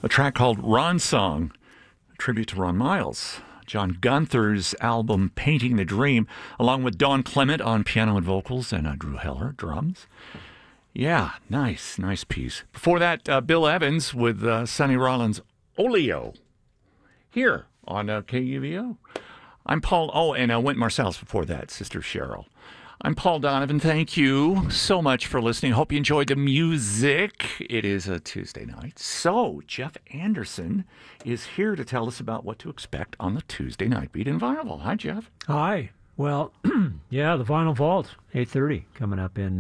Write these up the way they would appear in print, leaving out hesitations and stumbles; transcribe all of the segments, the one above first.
a track called Ron Song, a tribute to Ron Miles. John Gunther's album Painting the Dream, along with Don Clement on piano and vocals and Drew Heller drums. Yeah, nice piece. Before that, Bill Evans with Sonny Rollins' Oleo, here on KUVO. I'm Paul, and Wynton Marsalis before that, Sister Cheryl. I'm Paul Donovan. Thank you so much for listening. Hope you enjoyed the music. It is a Tuesday night. So, Jeff Anderson is here to tell us about what to expect on the Tuesday Night Beat in Vinyl. Hi, Jeff. Hi. Well, yeah, the Vinyl Vault, 8:30, coming up in,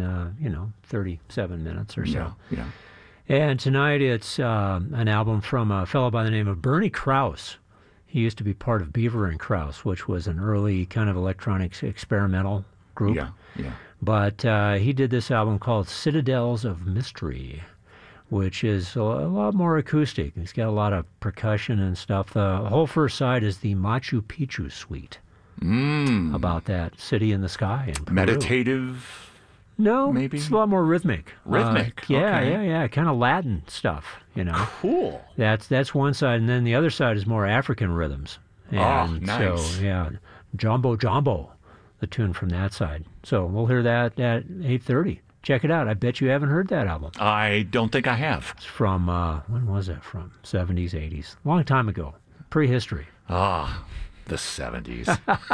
37 minutes or so. Yeah. And tonight it's an album from a fellow by the name of Bernie Krause. He used to be part of Beaver and Krause, which was an early kind of electronic experimental group. Yeah. But he did this album called Citadels of Mystery, which is a lot more acoustic. He's got a lot of percussion and stuff. The whole first side is the Machu Picchu Suite. About that city in the sky in Peru. Meditative? No, maybe? It's a lot more rhythmic. Yeah, kind of Latin stuff, Cool. That's one side, and then the other side is more African rhythms. And nice. So, yeah, Jumbo Jumbo, the tune from that side. So we'll hear that at 8:30. Check it out. I bet you haven't heard that album. I don't think I have. It's from, when was it from? 70s, 80s. Long time ago. Prehistory. The 70s.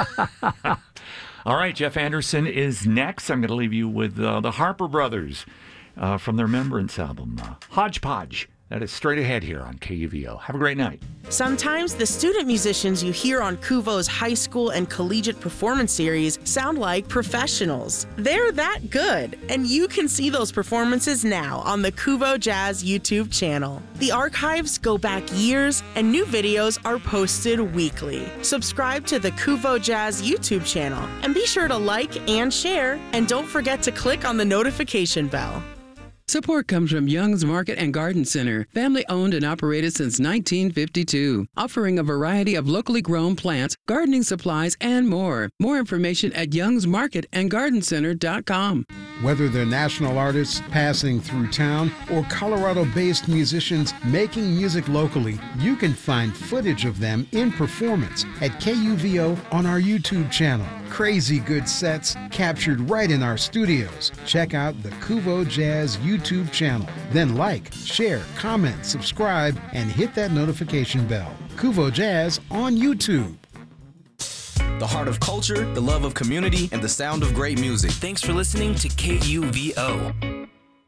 All right, Jeff Anderson is next. I'm going to leave you with the Harper Brothers from their Remembrance album, Hodgepodge. That is straight ahead here on KUVO. Have a great night. Sometimes the student musicians you hear on KUVO's high school and collegiate performance series sound like professionals. They're that good, and you can see those performances now on the KUVO Jazz YouTube channel. The archives go back years, and new videos are posted weekly. Subscribe to the KUVO Jazz YouTube channel, and be sure to like and share, and don't forget to click on the notification bell. Support comes from Young's Market and Garden Center, family owned and operated since 1952, offering a variety of locally grown plants, gardening supplies, and more. More information at youngsmarketandgardencenter.com. Whether they're national artists passing through town or Colorado-based musicians making music locally, you can find footage of them in performance at KUVO on our YouTube channel. Crazy good sets captured right in our studios. Check out the KUVO Jazz YouTube channel. Then like, share, comment, subscribe, and hit that notification bell. KUVO Jazz on YouTube. The heart of culture, the love of community, and the sound of great music. Thanks for listening to KUVO.